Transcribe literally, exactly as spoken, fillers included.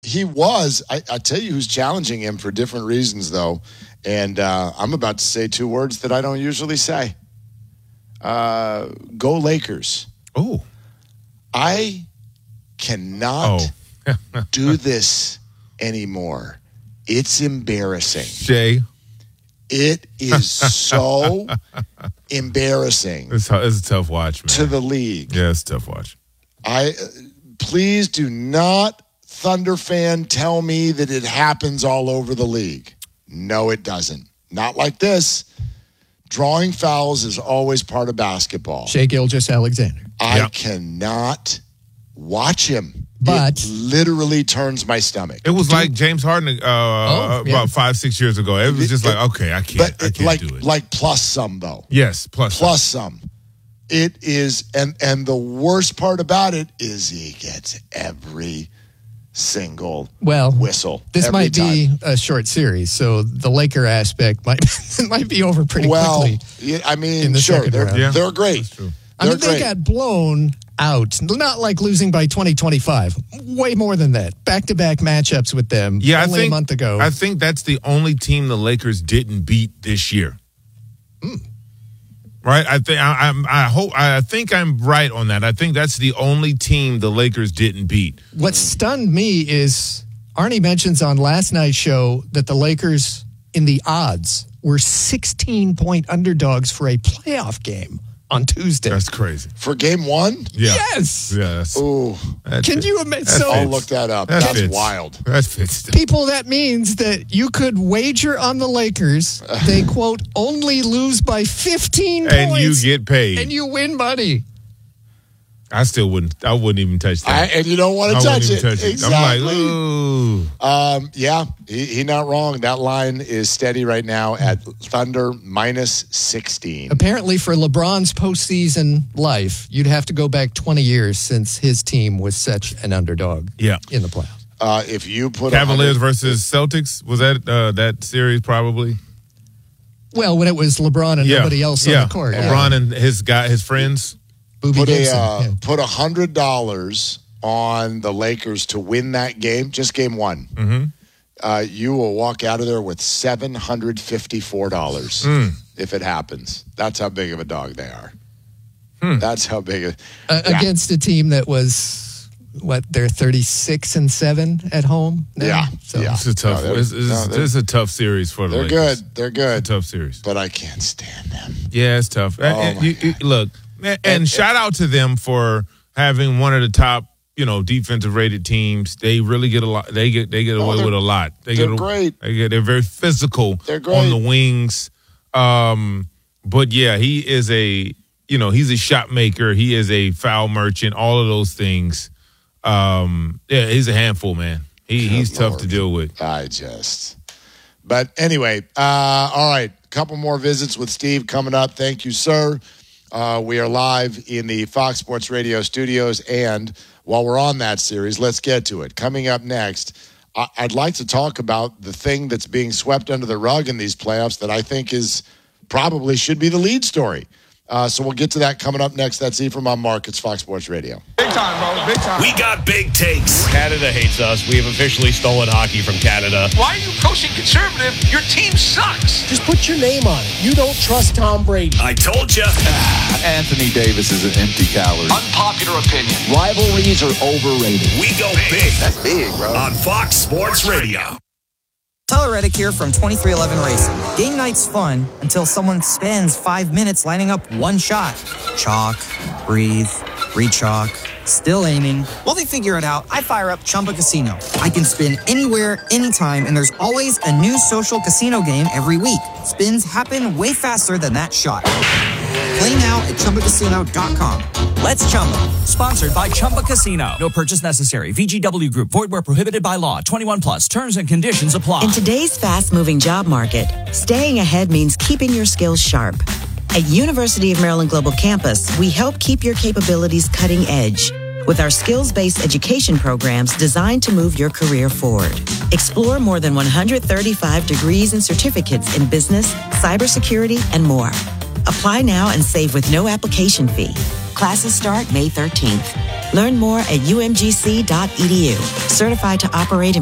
he was. I, I tell you who's challenging him for different reasons, though. And uh, I'm about to say two words that I don't usually say. Uh, go Lakers. Oh. I cannot oh. do this anymore. It's embarrassing. Jay. It is so embarrassing. It's, it's a tough watch, man. To the league. Yeah, it's a tough watch. I please do not, Thunder fan, tell me that it happens all over the league. No, it doesn't. Not like this. Drawing fouls is always part of basketball. Shai Gilgeous-Alexander. I yep. cannot watch him. But it literally turns my stomach. It was do, like James Harden uh, oh, yeah. about five, six years ago. It was just it, like, okay, I can't, but I can't like, do it. Like plus some, though. Yes, plus Plus some. some. It is, and and the worst part about it is he gets every single well, whistle. This might time. be a short series, so the Laker aspect might might be over pretty well, quickly. Yeah, I mean, in the sure, they're, round. Yeah, they're great. True. I they're mean, they great. got blown out. Not like losing by twenty twenty-five. Way more than that. Back-to-back matchups with them yeah, only I think, a month ago. I think that's the only team the Lakers didn't beat this year. Mm. Right? I think I, I'm. I hope. I think I'm right on that. I think that's the only team the Lakers didn't beat. What stunned me is Arnie mentions on last night's show that the Lakers in the odds were sixteen-point underdogs for a playoff game on Tuesday. That's crazy. For game one? Yeah. Yes. Yes. Ooh. Can you imagine? So I'll look that up. That That's fits. wild. That fits. People, that means that you could wager on the Lakers. They, quote, only lose by fifteen and points. you get paid. And you win money. I still wouldn't. I wouldn't even touch that. I, and you don't want to I touch wouldn't it. even touch it. Exactly. I'm like, ooh. Um, yeah, he, he not wrong. That line is steady right now at Thunder minus sixteen. Apparently, for LeBron's postseason life, you'd have to go back twenty years since his team was such an underdog Yeah. in the playoffs. Uh, if you put Cavaliers versus Celtics, was that uh, that series probably? Well, when it was LeBron and Yeah. nobody else yeah. on the court. LeBron yeah. and his guy, his friends. Boobie put a Gibson. uh, yeah. put a hundred dollars on the Lakers to win that game, just game one. Mm-hmm. Uh, you will walk out of there with seven hundred fifty-four dollars Mm. if it happens. That's how big of a dog they are. Hmm. That's how big. Of, Uh, yeah. Against a team that was, what, they're thirty-six and seven at home now? Yeah, So, yeah. It's a tough. No, it's, they're- it's, no, they're- it's a tough series for the They're Lakers. good. They're good. It's a tough series. But I can't stand them. Yeah, it's tough. Oh, and, my you, you, look, and, and And- shout out to them for having one of the top, you know, defensive rated teams. They really get a lot. They get they get Oh, away they're- with a lot. They they're get great. They get they're very physical They're great. on the wings. Um, but yeah, he is a you know he's a shot maker. He is a foul merchant. All of those things. Um, yeah, he's a handful, man. He Good he's tough Lord. to deal with. I just. But anyway, uh, all right. Couple more visits with Steve coming up. Thank you, sir. Uh, we are live in the Fox Sports Radio studios. And while we're on that series, let's get to it. Coming up next, I- I'd like to talk about the thing that's being swept under the rug in these playoffs that I think is probably should be the lead story. Uh, so we'll get to that coming up next. That's Ephraim on Markets, Fox Sports Radio. Big time, bro. Big time. We got big takes. Canada hates us. We have officially stolen hockey from Canada. Why are you coaching conservative? Your team sucks. Just put your name on it. You don't trust Tom Brady. I told you. Anthony Davis is an empty calorie. Unpopular opinion. Rivalries are overrated. We go big That's big, bro. on Fox Sports Radio. Tyler Reddick here from twenty-three eleven Racing. Game night's fun until someone spends five minutes lining up one shot. Chalk, breathe, re-chalk, still aiming. While they figure it out, I fire up Chumba Casino. I can spin anywhere, anytime, and there's always a new social casino game every week. Spins happen way faster than that shot. Play now at Chumba Casino dot com. Let's Chumba. Sponsored by Chumba Casino. No purchase necessary. V G W Group. Void where prohibited by law. twenty-one plus. Terms and conditions apply. In today's fast-moving job market, staying ahead means keeping your skills sharp. At University of Maryland Global Campus, we help keep your capabilities cutting edge with our skills-based education programs designed to move your career forward. Explore more than one hundred thirty-five degrees and certificates in business, cybersecurity, and more. Apply now and save with no application fee. Classes start May thirteenth. Learn more at U M G C dot E D U. Certified to operate in